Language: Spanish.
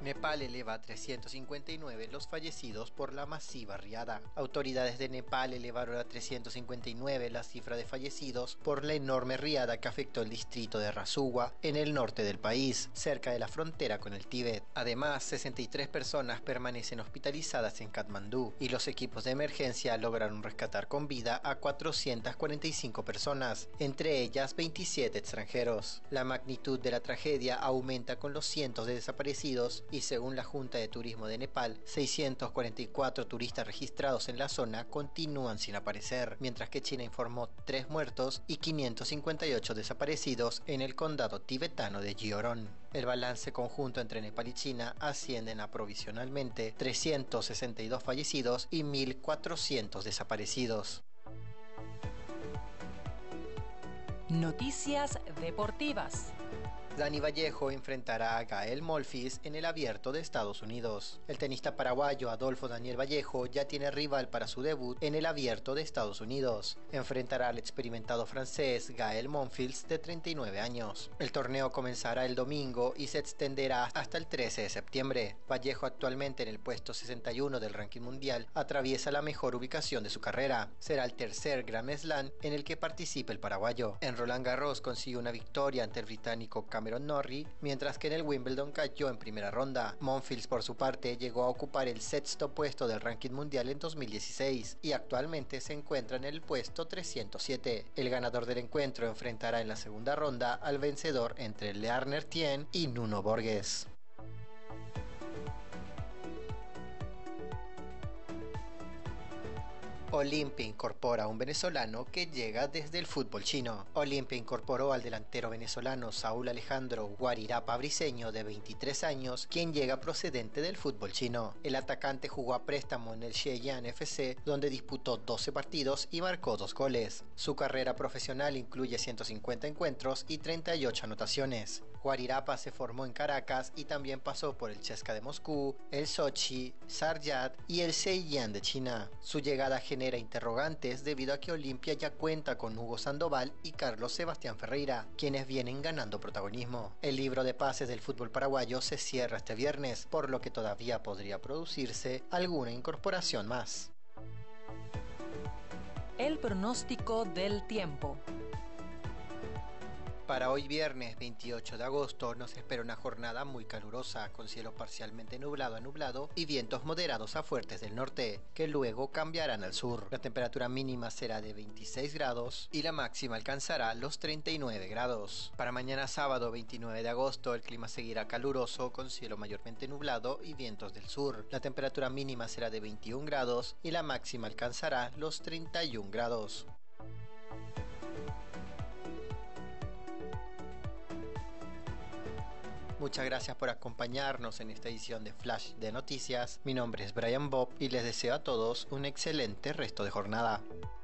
Nepal eleva a 359 los fallecidos por la masiva riada. Autoridades de Nepal elevaron a 359 la cifra de fallecidos por la enorme riada que afectó el distrito de Rasuwa, en el norte del país, cerca de la frontera con el Tíbet. Además, 63 personas permanecen hospitalizadas en Katmandú y los equipos de emergencia lograron rescatar con vida a 445 personas, entre ellas 27 extranjeros. La magnitud de la tragedia aumenta con los cientos de desaparecidos y según la Junta de Turismo de Nepal, 644 turistas registrados en la zona continúan sin aparecer, mientras que China informó 3 muertos y 558 desaparecidos en el condado tibetano de Gyeoron. El balance conjunto entre Nepal y China ascienden a provisionalmente 362 fallecidos y 1.400 desaparecidos. Noticias deportivas. Dani Vallejo enfrentará a Gael Monfils en el Abierto de Estados Unidos. El tenista paraguayo Adolfo Daniel Vallejo ya tiene rival para su debut en el Abierto de Estados Unidos. Enfrentará al experimentado francés Gael Monfils, de 39 años. El torneo comenzará el domingo y se extenderá hasta el 13 de septiembre. Vallejo, actualmente en el puesto 61 del ranking mundial, atraviesa la mejor ubicación de su carrera. Será el tercer Grand Slam en el que participe el paraguayo. En Roland Garros consiguió una victoria ante el británico Cameron Norrie, mientras que en el Wimbledon cayó en primera ronda. Monfils, por su parte, llegó a ocupar el sexto puesto del ranking mundial en 2016 y actualmente se encuentra en el puesto 307. El ganador del encuentro enfrentará en la segunda ronda al vencedor entre Learner Tien y Nuno Borges. Olimpia incorpora a un venezolano que llega desde el fútbol chino. Olimpia incorporó al delantero venezolano Saúl Alejandro Guarirapa Briceño, de 23 años, quien llega procedente del fútbol chino. El atacante jugó a préstamo en el Shenyang FC, donde disputó 12 partidos y marcó 2 goles. Su carrera profesional incluye 150 encuentros y 38 anotaciones. Guarirapa se formó en Caracas y también pasó por el CSKA de Moscú, el Sochi, Saryat y el Zhejiang de China. Su llegada genera interrogantes debido a que Olimpia ya cuenta con Hugo Sandoval y Carlos Sebastián Ferreira, quienes vienen ganando protagonismo. El libro de pases del fútbol paraguayo se cierra este viernes, por lo que todavía podría producirse alguna incorporación más. El pronóstico del tiempo. Para hoy viernes 28 de agosto nos espera una jornada muy calurosa, con cielo parcialmente nublado a nublado y vientos moderados a fuertes del norte, que luego cambiarán al sur. La temperatura mínima será de 26 grados y la máxima alcanzará los 39 grados. Para mañana sábado 29 de agosto el clima seguirá caluroso, con cielo mayormente nublado y vientos del sur. La temperatura mínima será de 21 grados y la máxima alcanzará los 31 grados. Muchas gracias por acompañarnos en esta edición de Flash de Noticias. Mi nombre es Brian Bob y les deseo a todos un excelente resto de jornada.